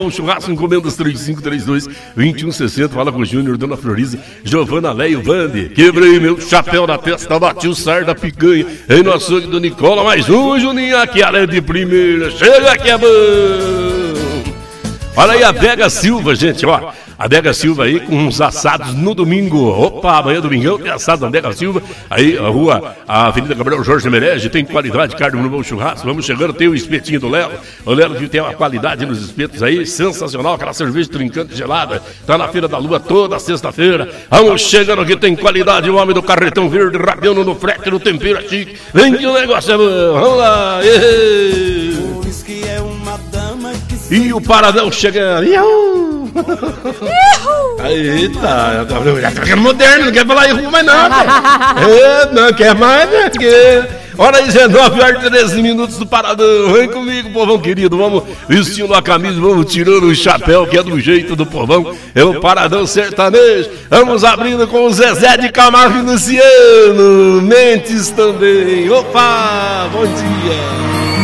Um churrasco, encomendas 3532-2160. Fala com o Júnior, Dona Floriza, Giovana, Leio, Vande. Quebrei meu chapéu na testa, bati o sar da picanha. Em no açougue do Nicola, mais um, Juninho, aqui área de primeira. Chega que é bom. Olha aí a Vega Silva, gente, ó. A Vega Silva aí com uns assados no domingo. Opa, amanhã é domingão, tem assado na Vega Silva. Aí a Avenida Gabriel Jorge Merege, tem qualidade, carne no bom churrasco. Vamos chegando, tem o espetinho do Léo. O Léo que tem uma qualidade nos espetos aí, sensacional. Aquela cerveja trincante gelada. Tá na Feira da Lua toda sexta-feira. Vamos chegando aqui, tem qualidade. O homem do carretão verde, rabiando no frete, no tempero chique. Vem que o negócio é bom. Vamos lá. E o Paradão chegando. Eita, já tá ficando moderno, não quer falar em rua mais nada. Não quer mais, né? Hora aí, 19h13 minutos do Paradão. Vem comigo, povão querido. Vamos vestindo a camisa, vamos tirando o chapéu, que é do jeito do povão. É o Paradão sertanejo. Vamos abrindo com o Zezé de Camargo e Luciano. Mentes também. Opa, bom dia.